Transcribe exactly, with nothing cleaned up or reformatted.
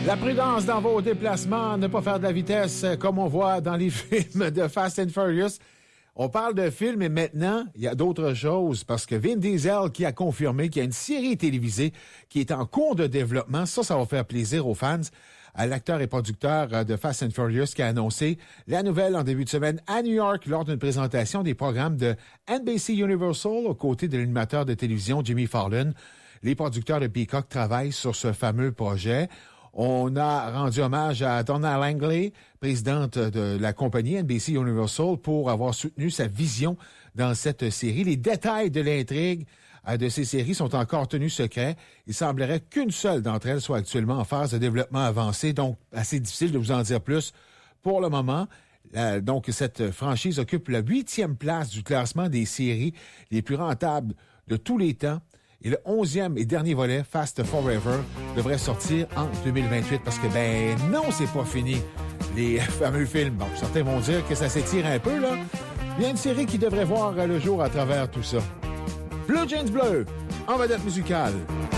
La prudence dans vos déplacements, ne pas faire de la vitesse comme on voit dans les films de Fast and Furious. On parle de films et maintenant, il y a d'autres choses parce que Vin Diesel qui a confirmé qu'il y a une série télévisée qui est en cours de développement. Ça, ça va faire plaisir aux fans. L'acteur et producteur de Fast and Furious qui a annoncé la nouvelle en début de semaine à New York lors d'une présentation des programmes de N B C Universal aux côtés de l'animateur de télévision Jimmy Fallon. Les producteurs de Peacock travaillent sur ce fameux projet. On a rendu hommage à Donna Langley, présidente de la compagnie N B C Universal, pour avoir soutenu sa vision dans cette série. Les détails de l'intrigue de ces séries sont encore tenus secrets. Il semblerait qu'une seule d'entre elles soit actuellement en phase de développement avancé, donc assez difficile de vous en dire plus pour le moment. Euh, donc, cette franchise occupe la huitième place du classement des séries les plus rentables de tous les temps. Et le onzième et dernier volet, Fast Forever, devrait sortir en deux mille vingt-huit parce que, ben non, c'est pas fini, les fameux films. Bon, certains vont dire que ça s'étire un peu, là. Il y a une série qui devrait voir le jour à travers tout ça. Blue Jeans Bleu, en vedette musicale.